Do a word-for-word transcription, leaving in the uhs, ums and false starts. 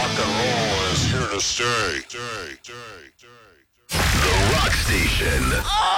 Rock and roll is here to stay. The Rock Station.